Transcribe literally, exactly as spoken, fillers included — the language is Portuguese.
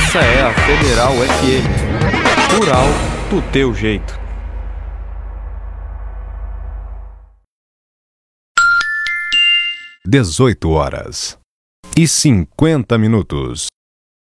Essa é a Federal F M. Rural do teu jeito. Dezoito horas e cinquenta minutos.